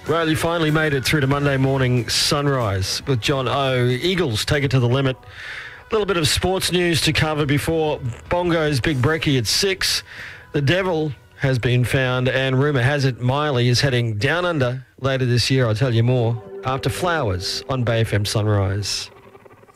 Well, you finally made it through to Monday morning sunrise with John O. Eagles take it to the limit. A little bit of sports news to cover before Bongo's Big Brekkie at 6. The Devil has been found, and rumour has it Miley is heading down under later this year. I'll tell you more after Flowers on Bay FM Sunrise.